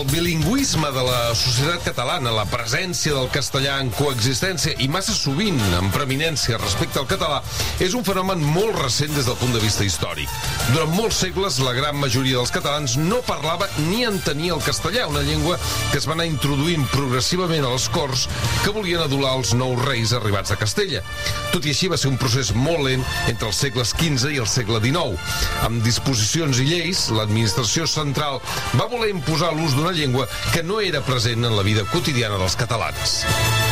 El bilingüisme de la societat catalana, la presència del castellà en coexistència i massa sovint en preeminència respecte al català, és un fenomen molt recent des del punt de vista històric. Durant molts segles, la gran majoria dels catalans no parlava ni entenia el castellà, una llengua que es va anar introduint progressivament a les corts que volien adular els nous reis arribats a Castella. Tot i així, va ser un procés molt lent entre els segles XV i el segle XIX. Amb disposicions i lleis, l'administració central va voler imposar l'ús d'una llengua que no era present en la vida quotidiana dels catalans.